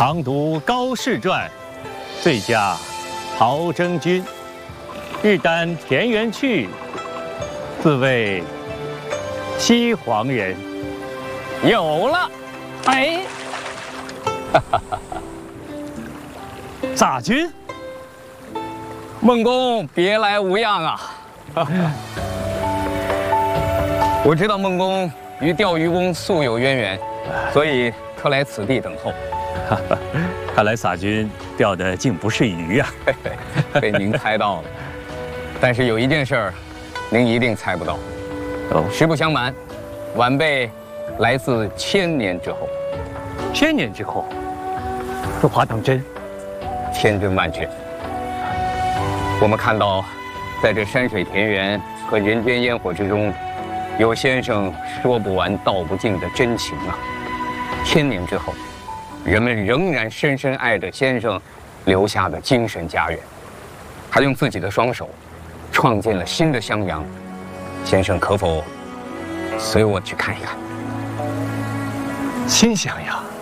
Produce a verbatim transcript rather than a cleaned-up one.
常读高士传，最佳陶征君。日耽田园去，自谓西黄人。 有了，哎，哈哈哈！ 咋君？ 孟公别来无恙啊！我知道孟公与钓鱼翁素有渊源，所以特来此地等候。 看来洒君钓的竟不是鱼啊！ 被您猜到了。但是有一件事儿，您一定猜不到。 哦， 实不相瞒，晚辈来自千年之后。 千年之后，这话当真？ 千真万确。我们看到，在这山水田园和人间烟火之中，有先生说不完道不尽的真情啊。千年之后，人们仍然深深爱着先生留下的精神家园，他用自己的双手创建了新的襄阳。先生可否随我去看一看？ 新襄阳。